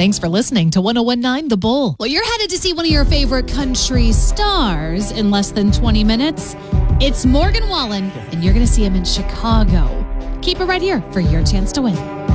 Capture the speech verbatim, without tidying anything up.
Thanks for listening to one oh one point nine The Bull. Well, you're headed to see one of your favorite country stars in less than twenty minutes. It's Morgan Wallen, and you're going to see him in Chicago. Keep it right here for your chance to win.